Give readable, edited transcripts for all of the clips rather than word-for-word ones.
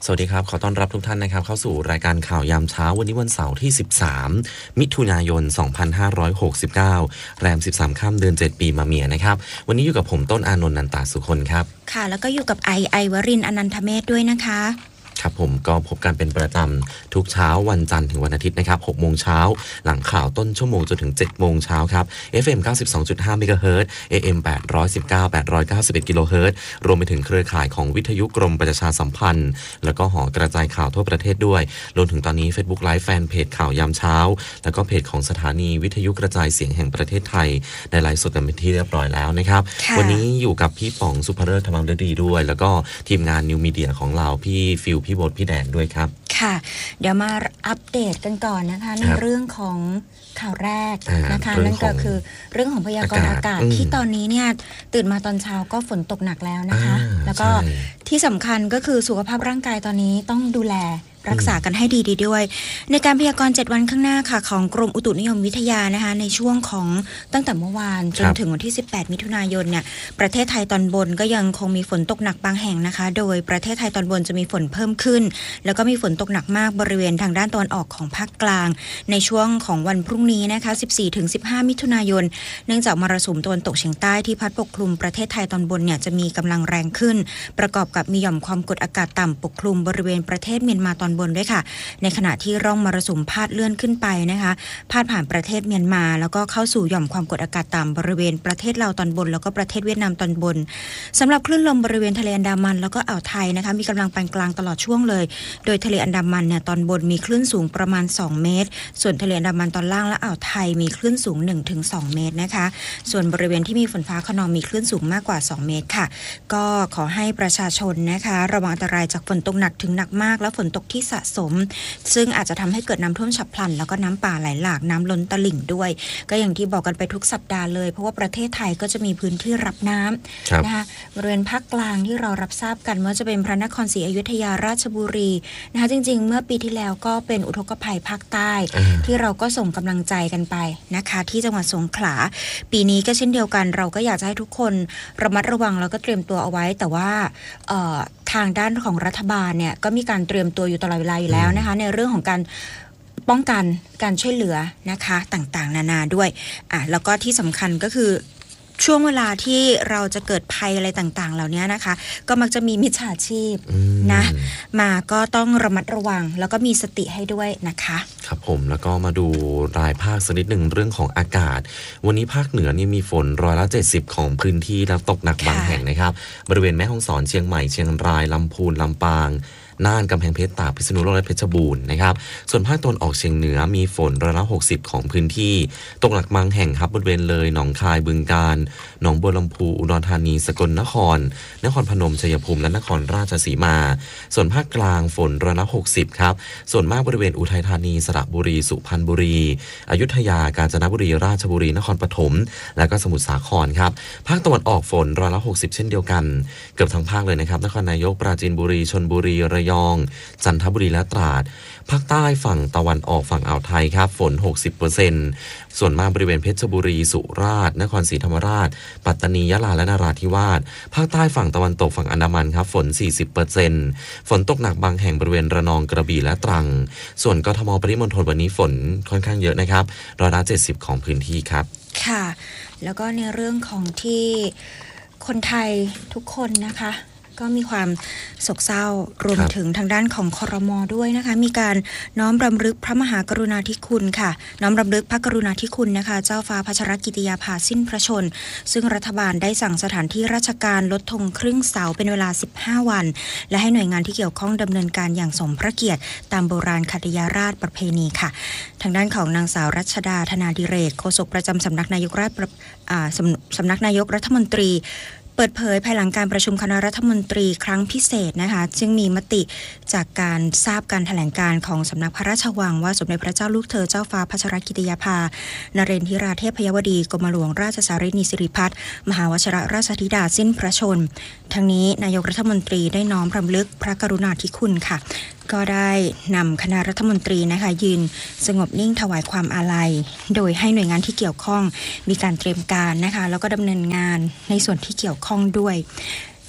สวัสดีครับขอต้อนรับทุกท่านนะครับเข้าสู่รายการข่าวยามเช้าวันนี้วันเสาร์ที่13มิถุนายน2569แรม13ค่ำเดือน7ปีมะเมียนะครับวันนี้อยู่กับผมต้นอานนท์นันตาสุคนครับค่ะแล้วก็อยู่กับไอวรินทร์อนันทเมธด้วยนะคะครับผมก็พบกันเป็นประจำทุกเช้าวันจันทร์ถึงวันอาทิตย์นะครับ 6 โมงเช้าหลังข่าวต้นชั่วโมงจนถึง 7 โมงเช้าครับ FM 92.5 เมกะเฮิรตซ์ AM 819 891 กิโลเฮิรตซ์รวมไปถึงเครือข่ายของวิทยุกรมประชาสัมพันธ์แล้วก็หอกระจายข่าวทั่วประเทศด้วยรวมถึงตอนนี้ Facebook Live แฟนเพจข่าวยามเช้าแล้วก็เพจของสถานีวิทยุกระจายเสียงแห่งประเทศไทยได้ไลฟ์สดกันเป็นที่เรียบร้อยแล้วนะครับวันนี้อยู่กับพี่ป๋องสุภเริศธรรมฤดีด้วยแล้วก็ทีมงานนิวมีเดียของเราพี่ฟิลพี่โบ๊ทพี่แดนด้วยครับค่ะเดี๋ยวมาอัปเดตกันก่อนนะคะในเรื่องของข่าวแรกนะคะนั่นก็คือเรื่องของพยากรณ์อากาศที่ตอนนี้เนี่ยตื่นมาตอนเช้าก็ฝนตกหนักแล้วนะคะแล้วก็ที่สำคัญก็คือสุขภาพร่างกายตอนนี้ต้องดูแลรักษากันให้ดีด้วยในการพยากรณ์7วันข้างหน้าค่ะของกรมอุตุนิยมวิทยานะคะในช่วงของตั้งแต่เมื่อวานจนถึงวันที่18มิถุนายนเนี่ยประเทศไทยตอนบนก็ยังคงมีฝนตกหนักบางแห่งนะคะโดยประเทศไทยตอนบนจะมีฝนเพิ่มขึ้นแล้วก็มีฝนตกหนักมากบริเวณทางด้านตะวันออกของภาคกลางในช่วงของวันพรุ่งนี้นะคะ14-15มิถุนายนเนื่องจากมรสุมตะวันตกเฉียงใต้ที่พัดปกคลุมประเทศไทยตอนบนเนี่ยจะมีกำลังแรงขึ้นประกอบกับมีหย่อมความกดอากาศต่ำปกคลุมบริเวณประเทศเมียนมาตอนบนด้วยค่ะในขณะที่ร่องมรสุมพาดเลื่อนขึ้นไปนะคะพาดผ่านประเทศเมียนมาแล้วก็เข้าสู่หย่อมความกดอากาศต่ำบริเวณประเทศลาวตอนบนแล้วก็ประเทศเวียดนามตอนบนสำหรับคลื่นลมบริเวณทะเลอันดามันแล้วก็อ่าวไทยนะคะมีกำลังปานกลางตลอดช่วงเลยโดยทะเลอันดามันเนี่ยตอนบนมีคลื่นสูงประมาณ2เมตรส่วนทะเลอันดามันตอนล่างและอ่าวไทยมีคลื่นสูง 1-2 เมตรนะคะส่วนบริเวณที่มีฝนฟ้าคะนองมีคลื่นสูงมากกว่า2เมตรค่ะก็ขอให้ประชาชนนะคะระวังอันตรายจากฝนตกหนักถึงหนักมากและฝนตกที่สะสมซึ่งอาจจะทำให้เกิดน้ำท่วมฉับพลันแล้วก็น้ำป่าไหลหลากน้ำล้นตลิ่งด้วยก็อย่างที่บอกกันไปทุกสัปดาห์เลยเพราะว่าประเทศไทยก็จะมีพื้นที่รับน้ำนะคะบริเวณภาคกลางที่เรารับทราบกันว่าจะเป็นพระนครศรีอยุธยาราชบุรีนะคะจริงๆเมื่อปีที่แล้วก็เป็นอุทกภัยภาคใต้ที่เราก็ส่งกำลังใจกันไปนะคะที่จังหวัดสงขลาปีนี้ก็เช่นเดียวกันเราก็อยากจะให้ทุกคนระมัดระวังแล้วก็เตรียมตัวเอาไว้แต่ว่าทางด้านของรัฐบาลเนี่ยก็มีการเตรียมตัวอยู่ตลอดเวลาอยู่แล้วนะคะในเรื่องของการป้องกันการช่วยเหลือนะคะต่างๆนานาด้วยแล้วก็ที่สำคัญก็คือช่วงเวลาที่เราจะเกิดภัยอะไรต่างๆเหล่านี้นะคะก็มักจะมีมิจฉาชีพนะมาก็ต้องระมัดระวังแล้วก็มีสติให้ด้วยนะคะครับผมแล้วก็มาดูรายภาคสักนิดหนึ่งเรื่องของอากาศวันนี้ภาคเหนือนี่มีฝน70%ของพื้นที่แล้วตกหนักบางแห่งนะครับบริเวณแม่ฮ่องสอนเชียงใหม่เชียงรายลำพูนลำปางน่านกำแพงเพชรตากพิษณุโลกและเพชรบูรณ์นะครับส่วนภาคตะวันออกเฉียงเหนือมีฝน60%ของพื้นที่ตกหนักบางแห่งครับบริเวณเลยหนองคายบึงกาฬหนองบัวลำพูอุดรธานีสกลนครพนมชัยภูมิและนครราชสีมาส่วนภาคกลางฝน60%ครับส่วนมากบริเวณอุทัยธานีสระบุรีสุพรรณบุรีอยุธยากาญจนบุรีราชบุรีนครปฐมและก็สมุทรสาครครับภาคตะวันออกฝน60%เช่นเดียวกันเกือบทั้งภาคเลยนะครับนครนายกปราจีนบุรีชลบุรีระยองจันทบุรีและตราดภาคใต้ฝั่งตะวันออกฝั่งอ่าวไทยครับฝน 60% ส่วนมากบริเวณเพชรบุรีสุราษฎร์นครศรีธรรมราชปัตตานียะลาและนราธิวาสภาคใต้ฝั่งตะวันตกฝั่งอันดามันครับฝน 40% ฝนตกหนักบางแห่งบริเวณระนองกระบี่และตรังส่วนกทมปริมณฑลวันนี้ฝนค่อนข้างเยอะนะครับ70%ของพื้นที่ครับค่ะแล้วก็ในเรื่องของที่คนไทยทุกคนนะคะก็มีความโศกเศร้ารวมถึงทางด้านของครม.ด้วยนะคะมีการน้อมรำลึกพระมหากรุณาธิคุณค่ะน้อมรำลึกพระกรุณาธิคุณนะคะเจ้าฟ้าพัชรกิติยาภาสิ้นพระชนซึ่งรัฐบาลได้สั่งสถานที่ราชการลดธงครึ่งเสาเป็นเวลา15วันและให้หน่วยงานที่เกี่ยวข้องดำเนินการอย่างสมพระเกียรติตามโบราณคติยาราชประเพณีค่ะทางด้านของนางสาวรัชดาธนาดิเรกโฆษกประจำสำนักนายกรัฐมนตรีเปิดเผยภายหลังการประชุมคณะรัฐมนตรีครั้งพิเศษนะคะจึงมีมติจากการทราบการแถลงการของสำนักพระราชวังว่าสมเด็จพระเจ้าลูกเธอเจ้าฟ้าพัชรกิติยาภานเรนทิราเทพยวดีกรมหลวงราชสารินีสิริพัฒน์มหาวชิรราชธิดาสิ้นพระชนม์ทั้งนี้นายกรัฐมนตรีได้น้อมรำลึกพระกรุณาธิคุณค่ะก็ได้นำคณะรัฐมนตรีนะคะยืนสงบนิ่งถวายความอาลัยโดยให้หน่วยงานที่เกี่ยวข้องมีการเตรียมการนะคะแล้วก็ดำเนินงานในส่วนที่เกี่ยวข้องด้วย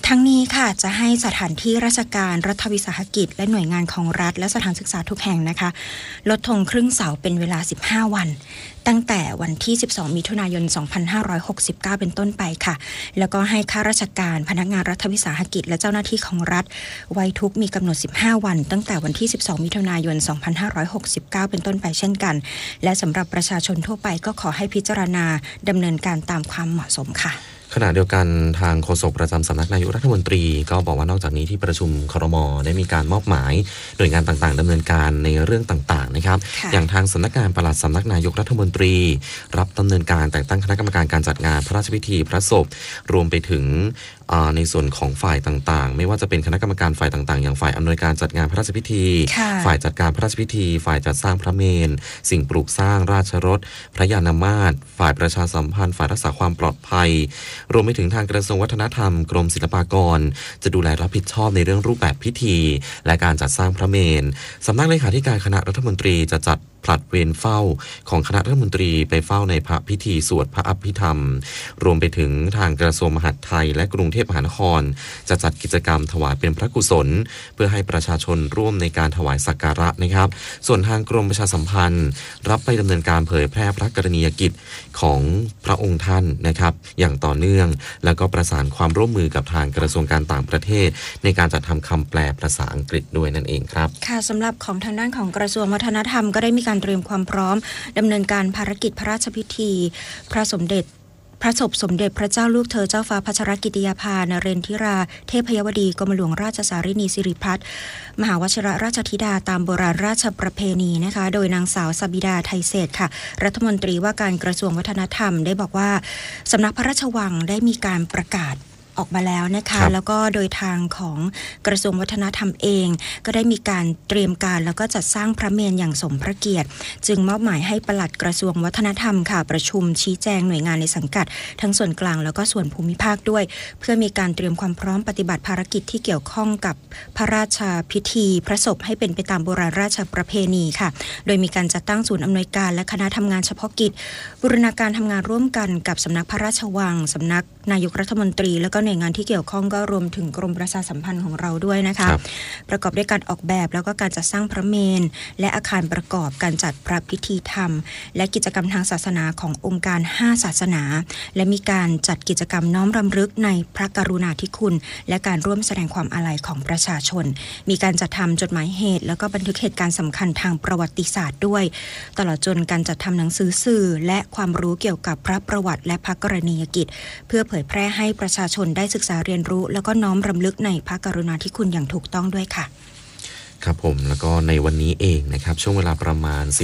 ทั้งนี้ค่ะจะให้สถานที่ราชการรัฐวิสาหกิจและหน่วยงานของรัฐและสถานศึกษาทุกแห่งนะคะลดธงครึ่งเสาเป็นเวลา15 วันตั้งแต่วันที่12มิถุนายน2569เป็นต้นไปค่ะแล้วก็ให้ข้าราชการพนักงานรัฐวิสาหกิจและเจ้าหน้าที่ของรัฐไว้ทุกข์มีกำหนด15 วันตั้งแต่วันที่12มิถุนายน2569เป็นต้นไปเช่นกันและสำหรับประชาชนทั่วไปก็ขอให้พิจารณาดำเนินการตามความเหมาะสมค่ะขณะเดียวกันทางโฆษกประจำสำนักนายกรัฐมนตรีก็บอกว่านอกจากนี้ที่ประชุมครม.ได้มีการมอบหมายหน่วยงานต่างๆดำเนินการในเรื่องต่างๆนะครับอย่างทางสำนักงานปลัดสำนักนายกรัฐมนตรีรับดำเนินการแต่งตั้งคณะกรรมการการจัดงานพระราชพิธีพระศพรวมไปถึงในส่วนของฝ่ายต่างๆไม่ว่าจะเป็นคณะกรรมการฝ่ายต่างๆอย่างฝ่ายอำนวยการจัดงานพระราชพิธีฝ่ายจัดการพระราชพิธีฝ่ายจัดสร้างพระเมรุสิ่งปลูกสร้างราชรถพระยานมาตรฝ่ายประชาสัมพันธ์ฝ่ายรักษาความปลอดภัยรวมไปถึงทางกระทรวงวัฒนธรรมกรมศิลปากรจะดูแลรับผิดชอบในเรื่องรูปแบบพิธีและการจัดสร้างพระเมรุสำนักเลขาธิการคณะรัฐมนตรีจะจัดผลัดเวรเฝ้าของคณะรัฐมนตรีไปเฝ้าในพระพิธีสวดพระอภิธรรมรวมไปถึงทางกระทรวงมหาดไทยและกรุงเทพมหานครจะจัดกิจกรรมถวายเป็นพระกุศลเพื่อให้ประชาชนร่วมในการถวายสักการะนะครับส่วนทางกรมประชาสัมพันธ์รับไปดำเนินการเผยแพร่พระกรณียกิจของพระองค์ท่านนะครับอย่างต่อเนื่องแล้วก็ประสานความร่วมมือกับทางกระทรวงการต่างประเทศในการจัดทำคำแปลภาษาอังกฤษด้วยนั่นเองครับค่ะสำหรับของทางด้านของกระทรวงวัฒนธรรมก็ได้มีการเตรียมความพร้อมดำเนินการภารกิจพระราชพิธีพระศพสมเด็จพระเจ้าลูกเธอเจ้าฟ้าพัชรกิติยาภานเรนทิราเทพยวดีกรมหลวงราชสารินีสิริพัฒน์มหาวชิรราชธิดาตามโบราณราชประเพณีนะคะโดยนางสาวสบิดาไทยเศรษฐ์ค่ะรัฐมนตรีว่าการกระทรวงวัฒนธรรมได้บอกว่าสำนักพระราชวังได้มีการประกาศออกมาแล้วนะคะแล้วก็โดยทางของกระทรวงวัฒนธรรมเองก็ได้มีการเตรียมการแล้วก็จัดสร้างพระเมรุอย่างสมพระเกียรติจึงมอบหมายให้ปลัดกระทรวงวัฒนธรรมค่ะประชุมชี้แจงหน่วยงานในสังกัดทั้งส่วนกลางแล้วก็ส่วนภูมิภาคด้วยเพื่อมีการเตรียมความพร้อมปฏิบัติภารกิจที่เกี่ยวข้องกับพระราชพิธีพระศพให้เป็นไปตามโบราณราชประเพณีค่ะโดยมีการจัดตั้งศูนย์อำนวยการและคณะทำงานเฉพาะกิจบูรณาการทำงานร่วมกันกับสำนักพระราชวังสำนักนายกรัฐมนตรีแล้วก็หน่วยงานที่เกี่ยวข้องก็รวมถึงกรมประชาสัมพันธ์ของเราด้วยนะคะประกอบด้วยการออกแบบแล้วก็การจัดสร้างพระเมรุและอาคารประกอบการจัดพระพิธีธรรมและกิจกรรมทางศาสนาขององค์การ5ศาสนาและมีการจัดกิจกรรมน้อมรำลึกในพระกรุณาธิคุณและการร่วมแสดงความอาลัยของประชาชนมีการจัดทำจดหมายเหตุแล้วก็บันทึกเหตุการณ์สำคัญทางประวัติศาสตร์ด้วยตลอดจนการจัดทำหนังสือสื่อและความรู้เกี่ยวกับพระประวัติและพระกรณียกิจเพื่อเผยแพร่ให้ประชาชนได้ศึกษาเรียนรู้แล้วก็น้อมรำลึกในพระกรุณาธิคุณอย่างถูกต้องด้วยค่ะครับผมแล้วก็ในวันนี้เองนะครับช่วงเวลาประมาณ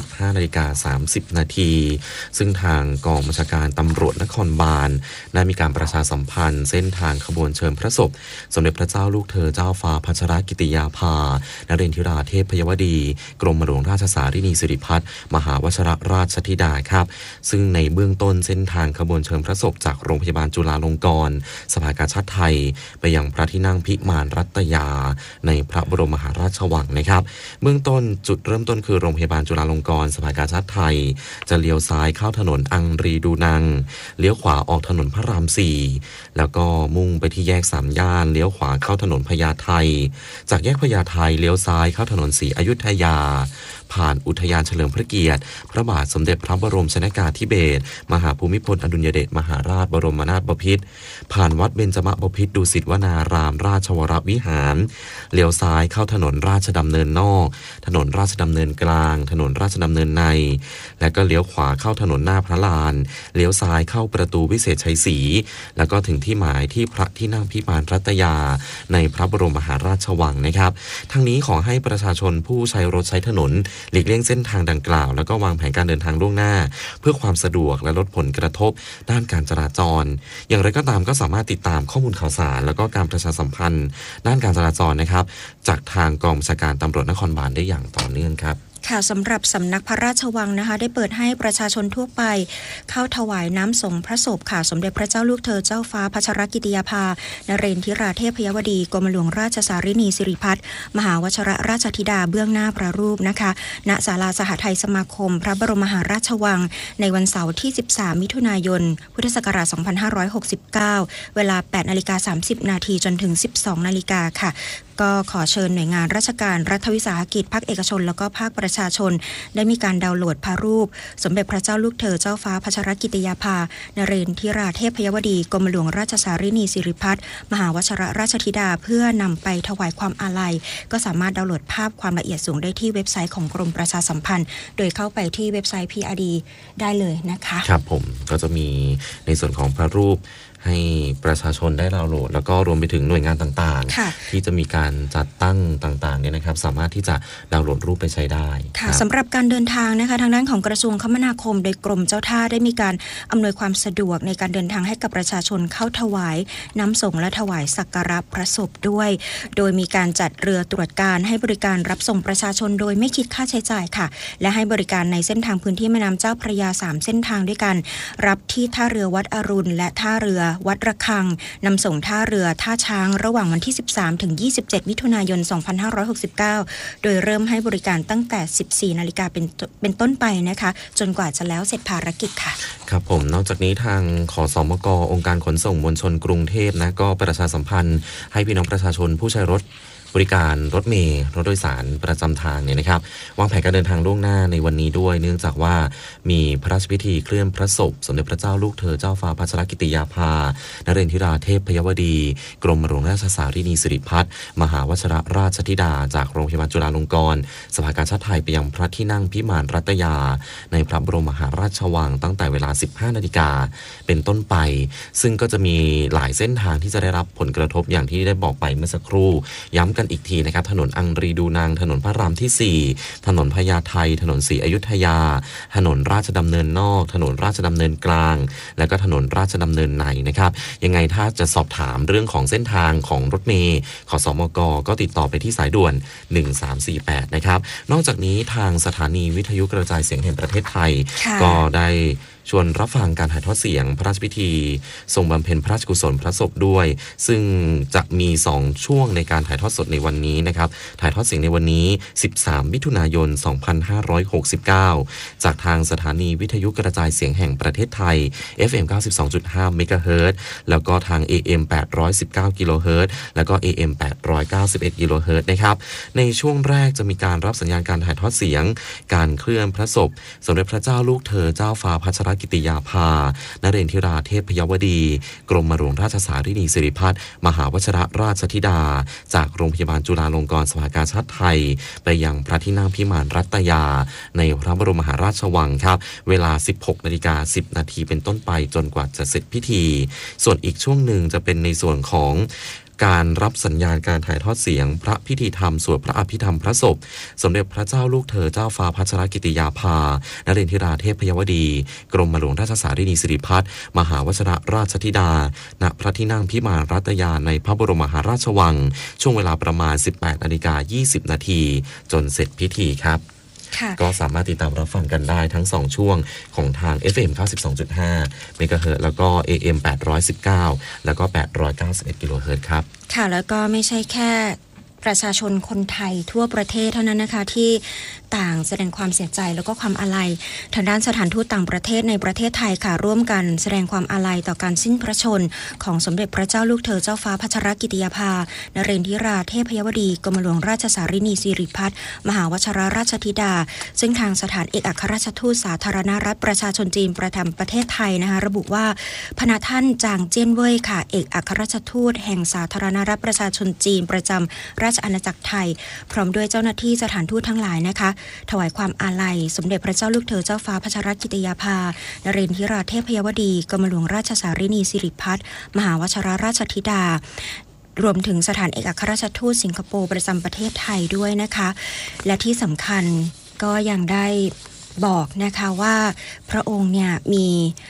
15:30 นาทีซึ่งทางกองบัญชาการตำรวจนครบาลได้มีการประชาสัมพันธ์เส้นทางขบวนเชิญพระศพสมเด็จพระเจ้าลูกเธอเจ้าฟ้าพัชรกิติยาภานเรนทิราเทพยวดีกรมหลวงราชสารินีสิริพัฒน์มหาวชิรราชธิดาครับซึ่งในเบื้องต้นเส้นทางขบวนเชิญพระศพจากโรงพยาบาลจุฬาลงกรณ์สภากาชาดไทยไปยังพระที่นั่งพิมานรัตยาในพระบรมมหาราชวังนะครับเบื้องต้นจุดเริ่มต้นคือโรงพยาบาลจุฬาลงกรณ์สภากาชาดไทยจะเลี้ยวซ้ายเข้าถนนอังรีดูนังเลี้ยวขวาออกถนนพระราม4แล้วก็มุ่งไปที่แยก3ย่านเลี้ยวขวาเข้าถนนพญาไทจากแยกพญาไทเลี้ยวซ้ายเข้าถนนศรีอยุธยาผ่านอุทยานเฉลิมพระเกียรติพระบาทสมเด็จพระบรมชนกาธิเบศรมหาภูมิพลอดุลยเดชมหาราชบรมนาถบพิตรผ่านวัดเบญจมบพิตรดุสิตวนารามราชวรวิหารเลี้ยวซ้ายเข้าถนนราชดำเนินนอกถนนราชดำเนินกลางถนนราชดำเนินในและก็เลี้ยวขวาเข้าถนนหน้าพระลานเลี้ยวซ้ายเข้าประตูวิเศษชัยศรีแล้วก็ถึงที่หมายที่พระที่นั่งพิมานรัตยาในพระบรมมหาราชวังนะครับทั้งนี้ขอให้ประชาชนผู้ใช้รถใช้ถนนหลีกเลี่ยงเส้นทางดังกล่าวแล้วก็วางแผนการเดินทางล่วงหน้าเพื่อความสะดวกและลดผลกระทบด้านการจราจรอย่างไรก็ตามก็สามารถติดตามข้อมูลข่าวสารแล้วก็การประชาสัมพันธ์ด้านการจราจรนะครับจากทางกองบัญชาการตำรวจนครบาลได้อย่างต่อเนื่องครับค่ะสำหรับสำนักพระราชวังนะคะได้เปิดให้ประชาชนทั่วไปเข้าถวายน้ำสงพระศพค่ะสมเด็จพระเจ้าลูกเธอเจ้าฟ้าพัชรกิติยาภานเรนทิราเทพยวดีกรมหลวงราชสารินีสิริพัฒน์มหาวชรราชธิดาเบื้องหน้าพระรูปนะคะณศาลาสหไทยสมาคมพระบรมมหาราชวังในวันเสาร์ที่13มิถุนายนพุทธศักราช2569เวลา 8:30 น.จนถึง 12 นาฬิกาค่ะก็ขอเชิญหน่วยงานราชการรัฐวิสาหกิจภาคเอกชนแล้วก็ภาคประชาชนได้มีการดาวน์โหลดพระรูปสมเด็จพระเจ้าลูกเธอเจ้าฟ้าพัชรกิติยาภานเรนทิราเทพยวดีกรมหลวงราชสารินีสิริพัฒน์มหาวชรราชธิดาเพื่อนำไปถวายความอาลัยก็สามารถดาวน์โหลดภาพความละเอียดสูงได้ที่เว็บไซต์ของกรมประชาสัมพันธ์โดยเข้าไปที่เว็บไซต์ PRD ได้เลยนะคะครับผมก็จะมีในส่วนของพระรูปให้ประชาชนได้ดาวน์โหลดแล้วก็รวมไปถึงหน่วยงานต่างๆที่จะมีการจัดตั้งต่างๆเนี่ยนะครับสามารถที่จะดาวน์โหลดรูปไปใช้ได้ค่ะสำหรับการเดินทางนะคะทางด้านของกระทรวงคมนาคมโดยกรมเจ้าท่าได้มีการอำนวยความสะดวกในการเดินทางให้กับประชาชนเข้าถวายน้ำสงฆ์และถวายสักการะพระศพด้วยโดยมีการจัดเรือตรวจการให้บริการรับส่งประชาชนโดยไม่คิดค่าใช้จ่ายค่ะและให้บริการในเส้นทางพื้นที่แม่น้ำเจ้าพระยา3เส้นทางด้วยกันรับที่ท่าเรือวัดอรุณและท่าเรือวัดระฆังนำส่งท่าเรือท่าช้างระหว่างวันที่13ถึง27มิถุนายน2569โดยเริ่มให้บริการตั้งแต่ 14 นาฬิกาเป็นต้นไปนะคะจนกว่าจะแล้วเสร็จภารกิจค่ะครับผมนอกจากนี้ทางขสมกองค์การขนส่งมวลชนกรุงเทพนะก็ประชาสัมพันธ์ให้พี่น้องประชาชนผู้ใช้รถบริการรถเมล์รถโดยสารประจำทางเนี่ยนะครับวางแผนการเดินทางล่วงหน้าในวันนี้ด้วยเนื่องจากว่ามีพระราชพิธีเคลื่อนพระศพสมเด็จพระเจ้าลูกเธอเจ้าฟ้าพัชรกิติยาภานเรนทิราเทพยวดีกรมหลวงราชสารินีสิริพัฒน์มหาวชรราชธิดาจากโรงพยาบาลจุฬาลงกรณ์สภากาชาดไทยไปยังพระที่นั่งพิมานรัตยาในพระบรมมหาราชวังตั้งแต่เวลา 15 นาฬิกาเป็นต้นไปซึ่งก็จะมีหลายเส้นทางที่จะได้รับผลกระทบอย่างที่ได้บอกไปเมื่อสักครู่ย้ำกันอีกทีนะครับถนนอังรีดูนางถนนพระรามที่4ถนนพญาไทถนนศรีอยุธยาถนนราชดำเนินนอกถนนราชดำเนินกลางและก็ถนนราชดำเนินในนะครับยังไงถ้าจะสอบถามเรื่องของเส้นทางของรถเมล์ขสมกก็ติดต่อไปที่สายด่วน1348นะครับนอกจากนี้ทางสถานีวิทยุกระจายเสียงแห่งประเทศไทยก็ได้ชวนรับฟังการถ่ายทอดเสียงพระราชพิธีทรงบำเพ็ญพระราชกุศลพระศพด้วยซึ่งจะมี2ช่วงในการถ่ายทอดสดในวันนี้นะครับถ่ายทอดเสียงในวันนี้13มิถุนายน2569จากทางสถานีวิทยุกระจายเสียงแห่งประเทศไทย FM 92.5 เมกะเฮิรตซ์แล้วก็ทาง AM 819กิโลเฮิรตซ์แล้วก็ AM 891กิโลเฮิรตซ์นะครับในช่วงแรกจะมีการรับสัญญาณการถ่ายทอดเสียงการเคลื่อนพระศพสมเด็จพระเจ้าลูกเธอเจ้าฟ้าพัชรกิติยาภานเรนทิราเทพยวดีกรมหลวงราชสารินีสิริพัฒน์มหาวชรราชธิดาจากโรงพยาบาลจุฬาลงกรณ์สภากาชาดไทยไปยังพระที่นั่งพิมานรัตยาในพระบรมมหาราชวังครับเวลา 16:10 นาทีเป็นต้นไปจนกว่าจะเสร็จพิธีส่วนอีกช่วงหนึ่งจะเป็นในส่วนของการรับสัญญาณการถ่ายทอดเสียงพระพิธีธรรมสวดพระอภิธรรมพระศพสมเด็จพระเจ้าลูกเธอเจ้าฟ้าพัชรกิติยาภานเรนทิราเทพยวดีกรมหลวงราชสารินีสิริพัฒน์มหาวชรราชธิดาณพระที่นั่งพิมานรัตยาในพระบรมมหาราชวังช่วงเวลาประมาณ 18:20 นาทีจนเสร็จพิธีครับก็สามารถติดตามรับฟังกันได้ทั้ง2ช่วงของทาง FM 92.5 เมกะเฮิรตซ์แล้วก็ AM 819แล้วก็891กิโลเฮิรตซ์ครับค่ะแล้วก็ไม่ใช่แค่ประชาชนคนไทยทั่วประเทศเท่านั้นนะคะที่ต่างแสดงความเสียใจแล้วก็ความอาลัยทางด้านสถานทูตต่างประเทศในประเทศไทยค่ะร่วมกันแสดงความอาลัยต่อการสิ้นพระชนของสมเด็จพระเจ้าลูกเธอเจ้าฟ้าพัชรกิติยาภานเรนทิราเทพยวดีกรมหลวงราชสารินีสิริพัฒน์มหาวชรราชธิดาซึ่งทางสถานเอกอัครราชทูตสาธารณรัฐประชาชนจีนประจำประเทศไทยนะคะระบุว่าพระท่านจางเจี้ยนเว่ยค่ะเอกอัครราชทูตแห่งสาธารณรัฐประชาชนจีนประจำราชอาณาจักรไทยพร้อมด้วยเจ้าหน้าที่สถานทูตทั้งหลายนะคะถวายความอาลัยสมเด็จพระเจ้าลูกเธอเจ้าฟ้าพัชรกิติยาภานเรนทิราเทพยวดีกรมหลวงราชสารินีสิริพัฒน์มหาวชรราชธิดารวมถึงสถานเอกอัครราชทูตสิงคโปร์ประจำประเทศไทยด้วยนะคะและที่สำคัญก็ยังได้บอกนะคะว่าพระองค์เนี่ยมี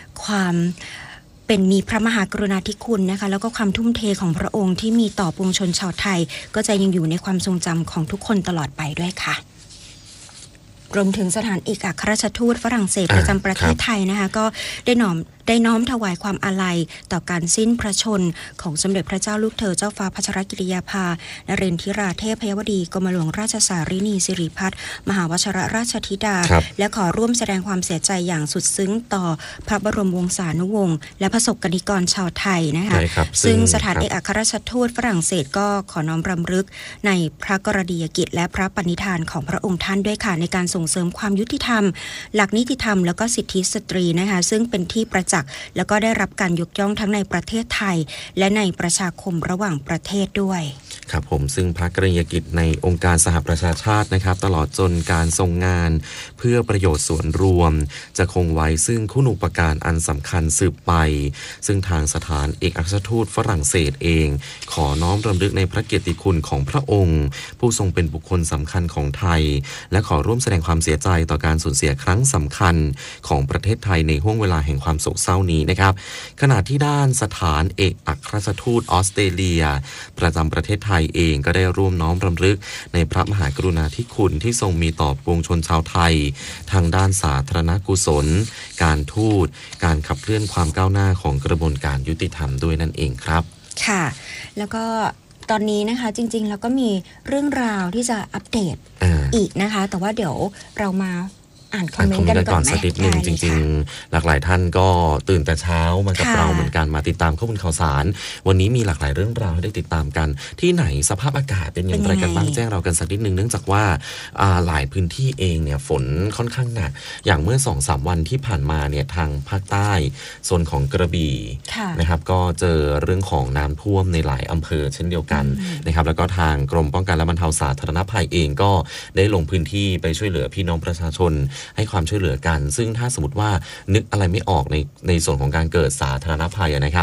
พระมหากรุณาธิคุณนะคะแล้วก็ความทุ่มเทของพระองค์ที่มีต่อปวงชนชาวไทยก็จะยังอยู่ในความทรงจำของทุกคนตลอดไปด้วยค่ะรวมถึงสถานเอกอัครราชทูตฝรั่งเศสประจำประเทศไทยนะคะก็ได้น้อมถวายความอาลัยต่อการสิ้นพระชนของสมเด็จพระเจ้าลูกเธอเจ้าฟ้าพัชรกิติยาภานเรนทิราเทพยวดีกรมหลวงราชสารินีสิริพัฒน์มหาวชิรราชธิดาและขอร่วมแสดงความเสียใจอย่างสุดซึ้งต่อพระบรมวงศานุวงศ์และประสบกนิกรชาวไทยนะคะซึ่งสถานเอกอัครราชทูตฝรั่งเศสก็ขอน้อมรำลึกในพระกรณียกิจและพระปณิธานของพระองค์ท่านด้วยค่ะในการส่งเสริมความยุติธรรมหลักนิติธรรมแล้วก็สิทธิสตรีนะคะซึ่งเป็นที่ประจักษ์แล้วก็ได้รับการยกย่องทั้งในประเทศไทยและในประชาคมระหว่างประเทศด้วยครับผมซึ่งพระกรณียกิจในองค์การสหประชาชาตินะครับตลอดจนการทรงงานเพื่อประโยชน์ส่วนรวมจะคงไว้ซึ่งคุณูปการอันสำคัญสืบไปซึ่งทางสถานเอกอัครราชทูตฝรั่งเศสเองขอน้อมรำลึกในพระเกียรติคุณของพระองค์ผู้ทรงเป็นบุคคลสำคัญของไทยและขอร่วมแสดงความเสียใจต่อการสูญเสียครั้งสำคัญของประเทศไทยในห้วงเวลาแห่งความโศกเศร้านี้นะครับขณะที่ด้านสถานเอกอัครราชทูตออสเตรเลียประจำประเทศไทยเองก็ได้ร่วมน้อมรำลึกในพระมหากรุณาธิคุณที่ทรงมีต่อปวงชนชาวไทยทางด้านสาธารณกุศลการทูตการขับเคลื่อนความก้าวหน้าของกระบวนการยุติธรรมด้วยนั่นเองครับค่ะแล้วก็ตอนนี้นะคะจริงๆแล้วก็มีเรื่องราวที่จะอัปเดตอีกนะคะแต่ว่าเดี๋ยวเรามาอ่านคอมเมนต์กันก่อนสักนิดนึงจริงๆหลากหลายท่านก็ตื่นแต่เช้ามากับเราเหมือนกันมาติดตามข้อมูลข่าวสารวันนี้มีหลากหลายเรื่องราวให้ได้ติดตามกันที่ไหนสภาพอากาศเป็นอย่างไรกันบ้างแจ้งเรากันสักนิดนึงเนื่องจากว่าหลายพื้นที่เองเนี่ยฝนค่อนข้างหนักอย่างเมื่อ 2-3 วันที่ผ่านมาเนี่ยทางภาคใต้โซนของกระบี่นะครับก็เจอเรื่องของน้ำท่วมในหลายอำเภอเช่นเดียวกันนะครับแล้วก็ทางกรมป้องกันและบรรเทาสาธารณภัยเองก็ได้ลงพื้นที่ไปช่วยเหลือพี่น้องประชาชนให้ความช่วยเหลือกันซึ่งถ้าสมมติว่านึกอะไรไม่ออกในส่วนของการเกิดสาธารณภัยนะครับ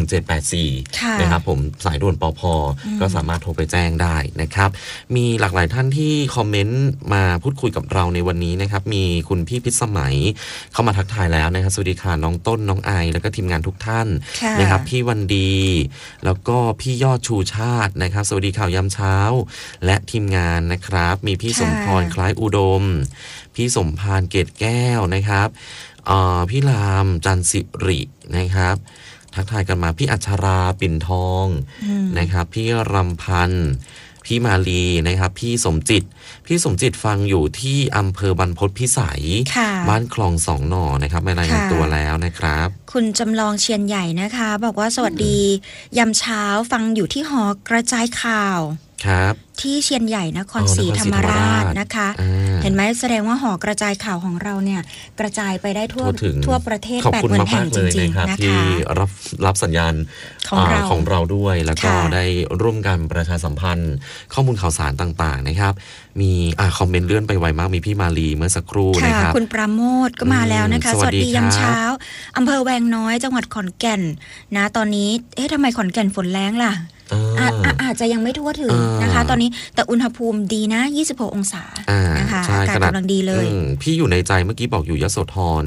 1784นะครับผมสายด่วนปภ.ก็สามารถโทรไปแจ้งได้นะครับมีหลากหลายท่านที่คอมเมนต์มาพูดคุยกับเราในวันนี้นะครับมีคุณพี่พิษสมัยเข้ามาทักทายแล้วนะครับสวัสดีค่ะน้องต้นน้องไอแล้วก็ทีมงานทุกท่านนะครับพี่วันดีแล้วก็พี่ยอดชูชาตินะครับสวัสดีข่าวยามเช้าและทีมงานนะครับมีพี่สมพรคล้ายอุดมพี่สมพานเกตแก้วนะครับพี่รามจันสิรินะครับทักทายกันมาพี่อัชราปิ่นทองนะครับพี่รำพันธ์พี่มาลีนะครับพี่สมจิตฟังอยู่ที่อำเภอบรรพตพิสัยบ้านคลองสองหน่อนะครับไม่รายงานตัวแล้วนะครับคุณจำลองเชียนใหญ่นะคะบอกว่าสวัสดียามเช้าฟังอยู่ที่หอกระจายข่าวครับที่เชียนใหญ่นครศรีธรรมราชนะคะเห็นไหมแสดงว่าหอกระจายข่าวของเราเนี่ยกระจายไปได้ทั่วประเทศ 80,000 แห่งจริงๆนะคะที่รับสัญญาณของเราด้วยแล้วก็ได้ร่วมกันประชาสัมพันธ์ข้อมูลข่าวสารต่างๆนะครับมีคอมเมนต์เลื่อนไปไวมากมีพี่มาลีเมื่อสักครู่นะครับคุณปราโมทก็มาแล้วนะคะสวัสดียามเช้าอำเภอแวงน้อยจังหวัดขอนแก่นนะตอนนี้ทำไมขอนแก่นฝนแรงล่ะอาจจะยังไม่ทั่วถึงนะคะตอนนี้แต่อุณหภูมิดีนะ26องศานะคะอากาศกำลังดีเลยพี่อยู่ในใจเมื่อกี้บอกอยู่ยโสธร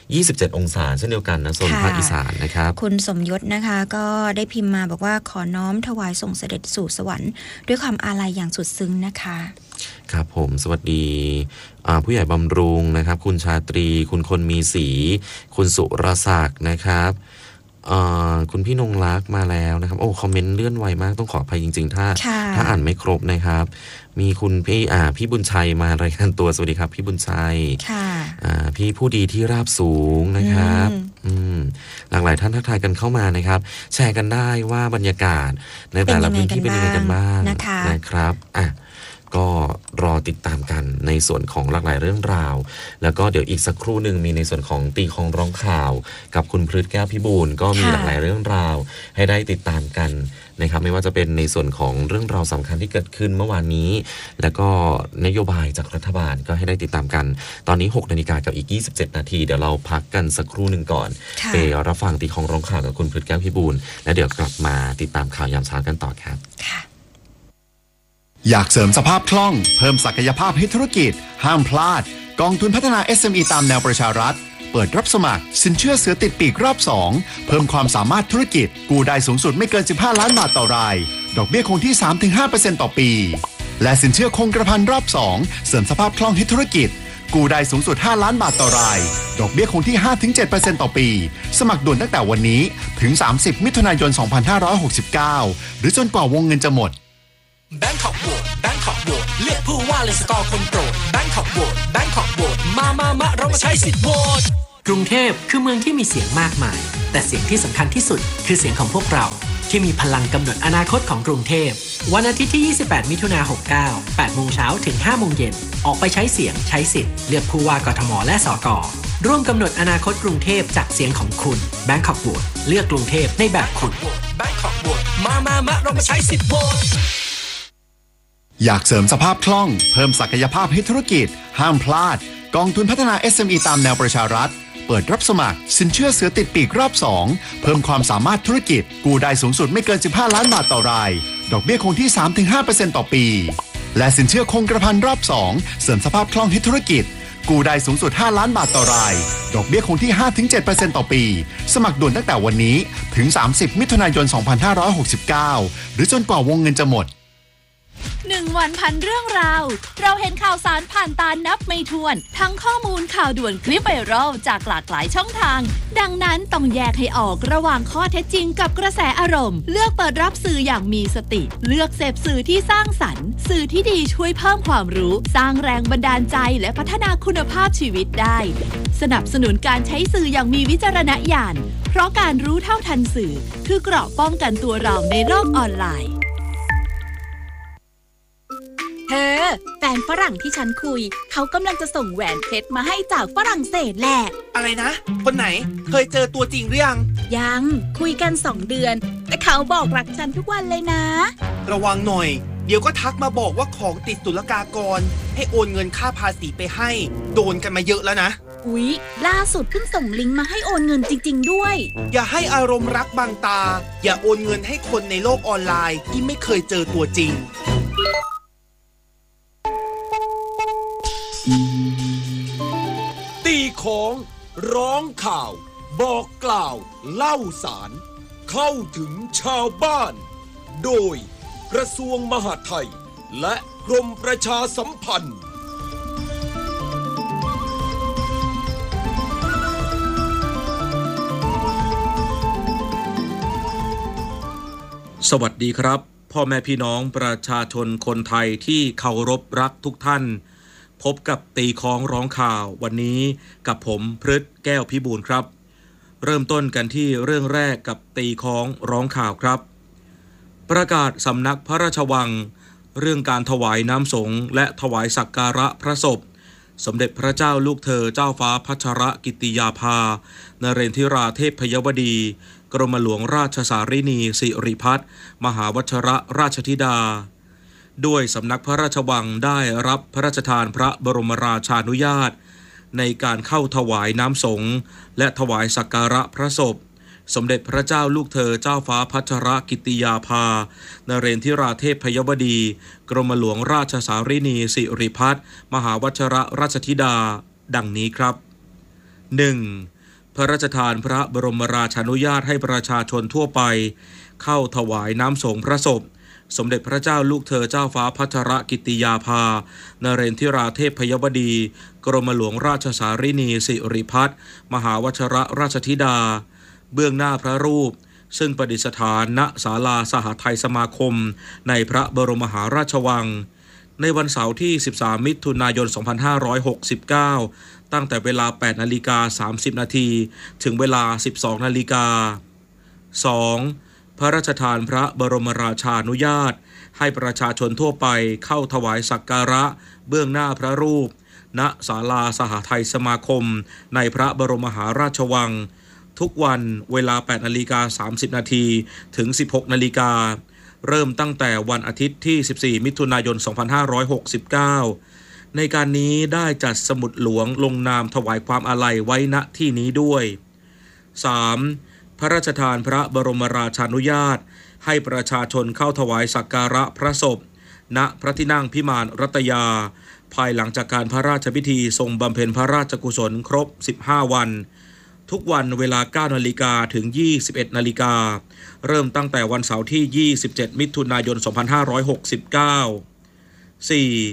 27องศาเช่นเดียวกันนะโซนภาคอีสานนะครับคุณสมยศนะคะก็ได้พิมพ์มาบอกว่าขอน้อมถวายส่งเสด็จสู่สวรรค์ด้วยความอาลัยอย่างสุดซึ้งนะคะครับผมสวัสดีผู้ใหญ่บำรุงนะครับคุณชาตรีคุณคนมีสีคุณสุรศักดิ์นะครับคุณพี่นงรักมาแล้วนะครับโอ้คอมเมนต์เลื่อนไวมากต้องขออภัยจริงๆถ้าอ่านไม่ครบนะครับมีคุณพี่บุญชัยมารายงานตัวสวัสดีครับพี่บุญชัยพี่ผู้ดีที่ราบสูงนะครับหลากหลายท่านทักทายกันเข้ามานะครับแชร์กันได้ว่าบรรยากาศในแต่ละพื้นที่เป็นยังไงกันบ้างนะครับก็รอติดตามกันในส่วนของหลากหลายเรื่องราวแล้วก็เดี๋ยวอีกสักครู่หนึ่งมีในส่วนของตีคองร้องข่าวกับคุณพฤทธิ์แก้วพิบูลก็มีหลากหลายเรื่องราวให้ได้ติดตามกันนะครับไม่ว่าจะเป็นในส่วนของเรื่องราวสำคัญที่เกิดขึ้นเมื่อวานนี้แล้วก็นโยบายจากรัฐบาลก็ให้ได้ติดตามกันตอนนี้ 6 นาฬิกากับอีก27นาทีเดี๋ยวเราพักกันสักครู่หนึ่งก่อนไปรับฟังตีคองร้องข่าวกับคุณพฤทธิ์แก้วพิบูลแล้วเดี๋ยวกลับมาติดตามข่าวยามเช้ากันต่อครับอยากเสริมสภาพคล่องเพิ่มศักยภาพให้ธุรกิจห้ามพลาดกองทุนพัฒนา SME ตามแนวประชารัฐเปิดรับสมัครสินเชื่อเสือติดปีกรอบ2เพิ่มความสามารถธุรกิจกู้ได้สูงสุดไม่เกิน15ล้านบาทต่อรายดอกเบี้ยคงที่ 3-5% ต่อปีและสินเชื่อคงกระพันรอบ2เสริมสภาพคล่องให้ธุรกิจกู้ได้สูงสุด5ล้านบาทต่อรายดอกเบี้ยคงที่ 5-7% ต่อปีสมัครด่วนตั้งแต่วันนี้ถึง30มิถุนายน2569หรือจนกว่าวงเงินจะหมด Bangkok Vote Bangkok Vote เลือกผู้ว่าเลยสกอร์คนโปรด Bangkok Vote Bangkok Vote มาเรามาใช้สิทธิ์โหวตกรุงเทพคือเมืองที่มีเสียงมากมายแต่เสียงที่สำคัญที่สุดคือเสียงของพวกเราที่มีพลังกำหนดอนาคตของกรุงเทพวันอาทิตย์ที่28มิถุนายน69 8 โมงเช้าถึง 5 โมงเย็นออกไปใช้เสียงใช้สิทธิ์เลือกผู้ว่ากทมและสกร่วมกำหนดอนาคตกรุงเทพจากเสียงของคุณ Bangkok Vote เลือกกรุงเทพในแบบคุณ Bangkok Vote มาเรามาใช้สิทธิ์โหวตอยากเสริมสภาพคล่องเพิ่มศักยภาพให้ธุรกิจห้ามพลาดกองทุนพัฒนา SME ตามแนวประชารัฐเปิดรับสมัครสินเชื่อเสือติดปีกรอบ2เพิ่มความสามารถธุรกิจกู้ได้สูงสุดไม่เกิน15ล้านบาทต่อรายดอกเบี้ยคงที่ 3-5% ต่อปีและสินเชื่อคงกระพันรอบ2เสริมสภาพคล่องให้ธุรกิจกู้ได้สูงสุด5ล้านบาทต่อรายดอกเบี้ยคงที่ 5-7% ต่อปีสมัครด่วนตั้งแต่วันนี้ถึง30มิถุนายน2569หรือจนกว่าวงเงินจะหมด 1 วันพันเรื่องราวเราเห็นข่าวสารผ่านตานับไม่ถ้วนทั้งข้อมูลข่าวด่วนคลิปไวรัลจากหลากหลายช่องทางดังนั้นต้องแยกให้ออกระหว่างข้อเท็จจริงกับกระแสอารมณ์เลือกเปิดรับสื่ออย่างมีสติเลือกเสพสื่อที่สร้างสรรค์สื่อที่ดีช่วยเพิ่มความรู้สร้างแรงบันดาลใจและพัฒนาคุณภาพชีวิตได้สนับสนุนการใช้สื่ออย่างมีวิจารณญาณเพราะการรู้เท่าทันสื่อคือเกราะป้องกันตัวเราในโลกออนไลน์แฟนฝรั่งที่ฉันคุยเขากำลังจะส่งแหวนเพชรมาให้จากฝรั่งเศสแหละอะไรนะคนไหนเคยเจอตัวจริงหรือยังคุยกัน2 เดือนแต่เขาบอกรักฉันทุกวันเลยนะระวังหน่อยเดี๋ยวก็ทักมาบอกว่าของติดศุลกากรให้โอนเงินค่าภาษีไปให้โดนกันมาเยอะแล้วนะอุ๊ยล่าสุดเพิ่งส่งลิงก์มาให้โอนเงินจริงๆด้วยอย่าให้อารมณ์รักบังตาอย่าโอนเงินให้คนในโลกออนไลน์ที่ไม่เคยเจอตัวจริงตีของร้องข่าวบอกกล่าวเล่าสารเข้าถึงชาวบ้านโดยกระทรวงมหาดไทยและกรมประชาสัมพันธ์สวัสดีครับพ่อแม่พี่น้องประชาชนคนไทยที่เคารพรักทุกท่านพบกับตีค้องร้องข่าววันนี้กับผมพฤทธิ์แก้วพิบูลครับเริ่มต้นกันที่เรื่องแรกกับตีค้องร้องข่าวครับประกาศสำนักพระราชวังเรื่องการถวายน้ำสงฆ์และถวายสักการะพระศพสมเด็จพระเจ้าลูกเธอเจ้าฟ้าพัชรกิติยาภานเรนทิราเทพยวดีกรมหลวงราชสารินีสิริพัฒน์มหาวชรราชธิดาด้วยสำนักพระราชวังได้รับพระราชทานพระบรมราชานุญาตในการเข้าถวายน้ำสงฆ์และถวายสักการะพระศพสมเด็จพระเจ้าลูกเธอเจ้าฟ้าพัชรกิติยาภานเรนทิราเทพยวดีกรมหลวงราชสารินีสิริพัฒน์มหาวชรราชธิดาดังนี้ครับ 1. พระราชทานพระบรมราชานุญาตให้ประชาชนทั่วไปเข้าถวายน้ำสงฆ์พระศพสมเด็จพระเจ้าลูกเธอเจ้าฟ้าพัชรกิติยาภานเรนทิราเทพยวดีกรมหลวงราชสารินีสิริพัฒน์มหาวชรราชธิดาเบื้องหน้าพระรูปซึ่งประดิษฐานณศาลาสหไทยสมาคมในพระบรมมหาราชวังในวันเสาร์ที่13มิถุนายน2569ตั้งแต่เวลา 8:30 น.ถึงเวลา 12:00 น. 2. พระราชทานพระบรมราชานุญาตให้ประชาชนทั่วไปเข้าถวายสักการะเบื้องหน้าพระรูปณศาลาสหไทยสมาคมในพระบรมมหาราชวังทุกวันเวลา 8:30 น.ถึง 16:00 น.เริ่มตั้งแต่วันอาทิตย์ที่14มิถุนายน2569ในการนี้ได้จัดสมุดหลวงลงนามถวายความอาลัยไว้ณที่นี้ด้วย 3. พระราชทานพระบรมราชานุญาตให้ประชาชนเข้าถวายสักการะพระศพณพระที่นั่งพิมานรัตยาภายหลังจากการพระราชพิธีทรงบำเพ็ญพระราชกุศลครบ15วันทุกวันเวลา 9:00 น.ถึง 21:00 น.เริ่มตั้งแต่วันเสาร์ที่27มิถุนายน2569 4. พ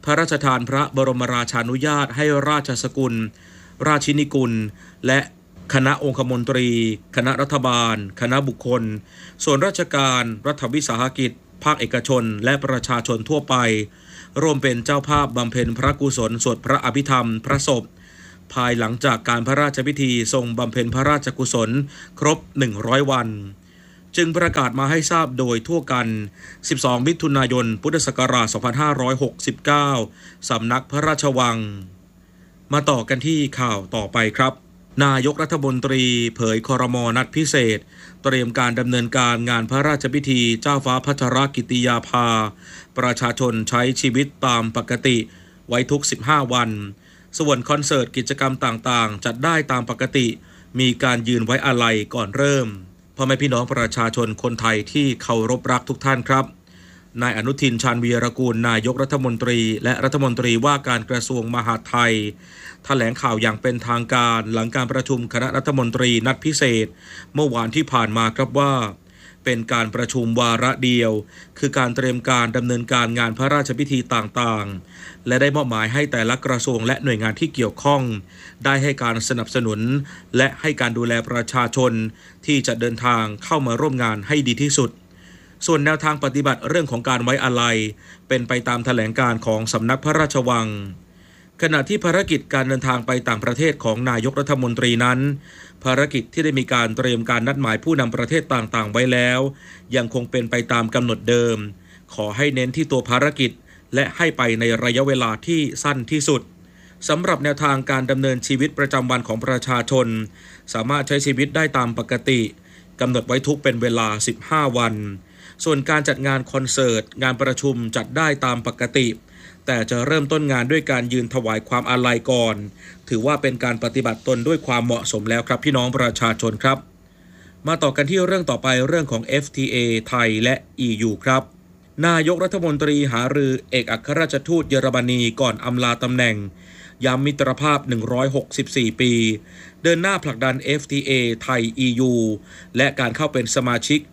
ระราชทานพระบรมราชานุญาตให้ราชสกุลราชินีกุลและคณะองคมนตรีคณะรัฐบาลคณะบุคคลส่วนราชการรัฐวิสาหกิจภาคเอกชนและประชาชนทั่วไปร่วมเป็นเจ้าภาพบำเพ็ญพระกุศลสวดพระอภิธรรมพระศพภายหลังจากการพระราชพิธีทรงบำเพ็ญพระราชกุศลครบ100วันจึงประกาศมาให้ทราบโดยทั่วกัน12มิถุนายนพุทธศักราช2569สำนักพระราชวังมาต่อกันที่ข่าวต่อไปครับนายกรัฐมนตรีเผยครม.นัดพิเศษเตรียมการดำเนินการงานพระราชพิธีเจ้าฟ้าพัชรกิติยาภาประชาชนใช้ชีวิตตามปกติไว้ทุก15วันส่วนคอนเสิร์ตกิจกรรมต่างๆจัดได้ตามปกติมีการยืนไว้อาลัยก่อนเริ่มพ่อแม่พี่น้องประชาชนคนไทยที่เคารพรักทุกท่านครับนายอนุทินชาญวีรกูลนายกรัฐมนตรีและรัฐมนตรีว่าการกระทรวงมหาดไทยแถลงข่าวอย่างเป็นทางการหลังการประชุมคณะรัฐมนตรีนัดพิเศษเมื่อวานที่ผ่านมาครับว่าเป็นการประชุมวาระเดียวคือการเตรียมการดำเนินการงานพระราชพิธีต่างๆและได้มอบหมายให้แต่ละกระทรวงและหน่วยงานที่เกี่ยวข้องได้ให้การสนับสนุนและให้การดูแลประชาชนที่จะเดินทางเข้ามาร่วมงานให้ดีที่สุดส่วนแนวทางปฏิบัติเรื่องของการไว้อาลัยเป็นไปตามแถลงการของสำนักพระราชวังขณะที่ภารกิจการเดินทางไปต่างประเทศของนายกรัฐมนตรีนั้นภารกิจที่ได้มีการเตรียมการนัดหมายผู้นำประเทศต่างๆไว้แล้วยังคงเป็นไปตามกำหนดเดิมขอให้เน้นที่ตัวภารกิจและให้ไปในระยะเวลาที่สั้นที่สุดสำหรับแนวทางการดำเนินชีวิตประจำวันของประชาชนสามารถใช้ชีวิตได้ตามปกติกำหนดไว้ทุกเป็นเวลา15วันส่วนการจัดงานคอนเสิร์ตงานประชุมจัดได้ตามปกติแต่จะเริ่มต้นงานด้วยการยืนถวายความอาลัยก่อนถือว่าเป็นการปฏิบัติตนด้วยความเหมาะสมแล้วครับพี่น้องประชาชนครับมาต่อกันที่เรื่องต่อไปเรื่องของ FTA ไทยและ EU ครับนายกรัฐมนตรีหารือเอกอัครราชทูตเยอรมนีก่อนอำลาตำแหน่งย้ำมิตรภาพ164ปีเดินหน้าผลักดัน FTA ไทย EU และการเข้าเป็นสมาชิก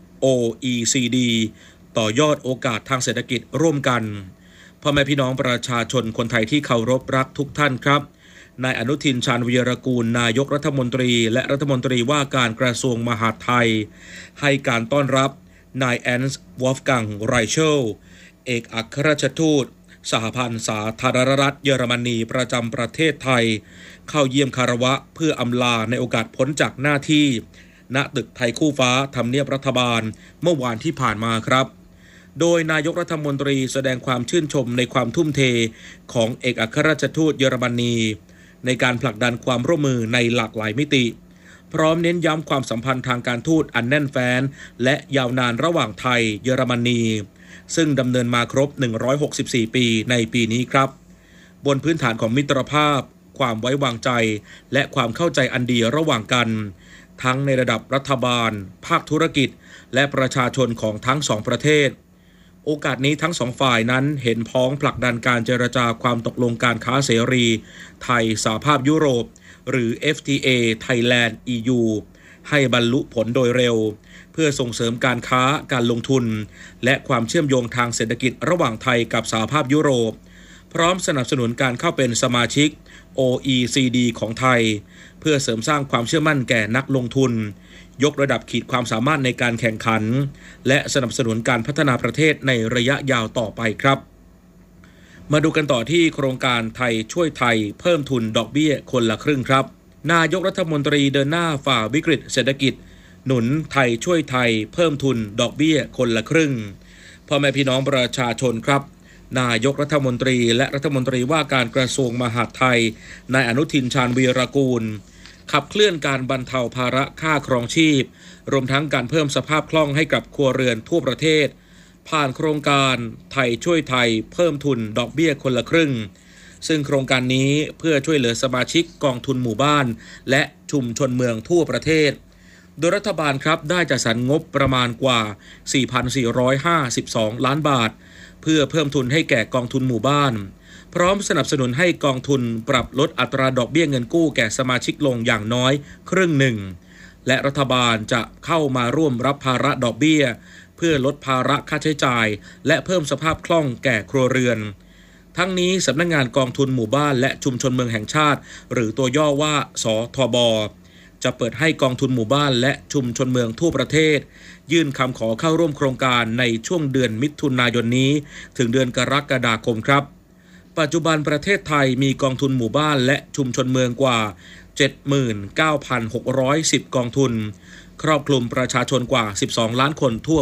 OECD ต่อยอดโอกาสทางเศรษฐกิจร่วมกันพ่อแม่พี่น้องประชาชนคนไทยที่เคารพรักทุกท่านครับนายอนุทินชาญวีรกูลนายกรัฐมนตรีและรัฐมนตรีว่าการกระทรวงมหาดไทยให้การต้อนรับนายแอนส์วอล์ฟกังไรเชลเอกอัครราชทูตสหพันธ์สาธารณรัฐเยอรมนีประจำประเทศไทยเข้าเยี่ยมคารวะเพื่ออำลาในโอกาสพ้นจากหน้าที่ณตึกไทยคู่ฟ้าทำเนียบรัฐบาลเมื่อวานที่ผ่านมาครับโดยนายกรัฐมนตรีแสดงความชื่นชมในความทุ่มเทของเอกอัครราชทูตเยอรมนีในการผลักดันความร่วมมือในหลากหลายมิติพร้อมเน้นย้ำความสัมพันธ์ทางการทูตอันแน่นแฟ้นและยาวนานระหว่างไทยเยอรมนีซึ่งดำเนินมาครบ164ปีในปีนี้ครับบนพื้นฐานของมิตรภาพความไว้วางใจและความเข้าใจอันดีระหว่างกันทั้งในระดับรัฐบาลภาคธุรกิจและประชาชนของทั้งสองประเทศโอกาสนี้ทั้งสองฝ่ายนั้นเห็นพ้องผลักดันการเจรจาความตกลงการค้าเสรีไทยสหภาพยุโรปหรือ FTA Thailand EU ให้บรรลุผลโดยเร็วเพื่อส่งเสริมการค้าการลงทุนและความเชื่อมโยงทางเศรษฐกิจระหว่างไทยกับสหภาพยุโรปพร้อมสนับสนุนการเข้าเป็นสมาชิก OECD ของไทยเพื่อเสริมสร้างความเชื่อมั่นแก่นักลงทุนยกระดับขีดความสามารถในการแข่งขันและสนับสนุนการพัฒนาประเทศในระยะยาวต่อไปครับมาดูกันต่อที่โครงการไทยช่วยไทยเพิ่มทุนดอกเบี้ยคนละครึ่งครับนายกรัฐมนตรีเดินหน้าฝ่าวิกฤตเศรษฐกิจหนุนไทยช่วยไทยเพิ่มทุนดอกเบี้ยคนละครึ่งพ่อแม่พี่น้องประชาชนครับนายกรัฐมนตรีและรัฐมนตรีว่าการกระทรวงมหาดไทยนายอนุทินชาญวีรกูลขับเคลื่อนการบรรเทาภาระค่าครองชีพรวมทั้งการเพิ่มสภาพคล่องให้กับครัวเรือนทั่วประเทศผ่านโครงการไทยช่วยไทยเพิ่มทุนดอกเบี้ยคนละครึ่งซึ่งโครงการนี้เพื่อช่วยเหลือสมาชิกกองทุนหมู่บ้านและชุมชนเมืองทั่วประเทศโดยรัฐบาลครับได้จัดสรรงบประมาณกว่า 4,452 ล้านบาทเพื่อเพิ่มทุนให้แก่กองทุนหมู่บ้านพร้อมสนับสนุนให้กองทุนปรับลดอัตราดอกเบี้ยเงินกู้แก่สมาชิกลงอย่างน้อยครึ่งหนึ่งและรัฐบาลจะเข้ามาร่วมรับภาระดอกเบี้ยเพื่อลดภาระค่าใช้จ่ายและเพิ่มสภาพคล่องแก่ครัวเรือนทั้งนี้สำนักงานกองทุนหมู่บ้านและชุมชนเมืองแห่งชาติหรือตัวย่อว่าสทบจะเปิดให้กองทุนหมู่บ้านและชุมชนเมืองทั่วประเทศยื่นคำขอเข้าร่วมโครงการในช่วงเดือนมิถุนายนนี้ถึงเดือนกรกฎาคมครับปัจจุบันประเทศไทยมีกองทุนหมู่บ้านและชุมชนเมืองกว่า 79,610 กองทุนครอบคลุมประชาชนกว่า12ล้านคนทั่ว